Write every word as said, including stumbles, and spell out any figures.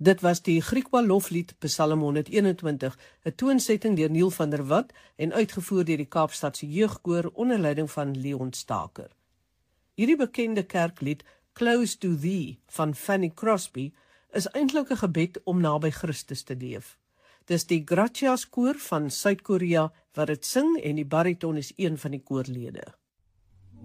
Dit was die Griekwa loflied Psalm honderdeenentwintig, 'n toonsetting deur Neil van der Walt en uitgevoer deur die Kaapstadse Jeugkoor onder leiding van Leon Staker. Hierdie bekende kerklied, Close to Thee, van Fanny Crosby, is eintlik 'n gebed om naby Christus te leef. Dis die Gracias koor van Suid-Korea wat dit sing en die bariton is een van die koorlede.